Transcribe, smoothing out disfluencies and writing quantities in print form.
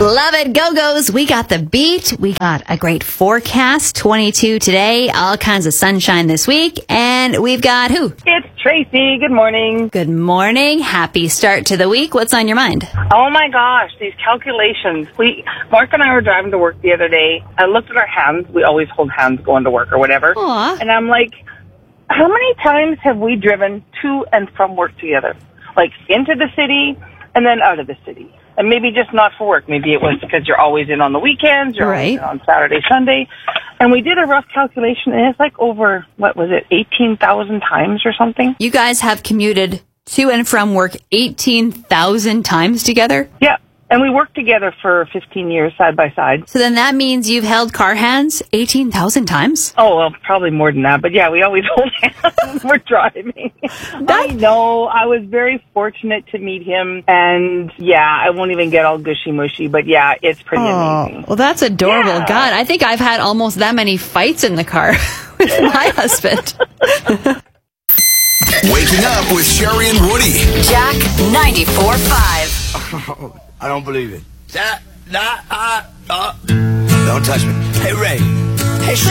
Love it, Go-Go's. We got the beat. We got a great forecast, 22 today, all kinds of sunshine this week. And we've got who? It's Tracy. Good morning. Good morning. Happy start to the week. What's on your mind? Oh my gosh, these calculations. Mark and I were driving to work the other day. I looked at our hands. We always hold hands going to work or whatever. Aw. And I'm like, how many times have we driven to and from work together? Like into the city and then out of the city. And maybe just not for work. Maybe it was because you're always in on the weekends, you're always in on Saturday, Sunday. And we did a rough calculation, and it's like over, 18,000 times or something? You guys have commuted to and from work 18,000 times together? Yeah. And we worked together for 15 years side by side. So then that means you've held car hands 18,000 times? Oh, well, probably more than that. But yeah, we always hold hands when we're driving. I know. I was very fortunate to meet him. And yeah, I won't even get all gushy-mushy. But yeah, it's pretty amazing. Well, that's adorable. Yeah. God, I think I've had almost that many fights in the car with my husband. Waking up with Sherry and Woody. Jack 94.5. I don't believe it. Don't touch me. Hey, Ray. Hey, Sherry.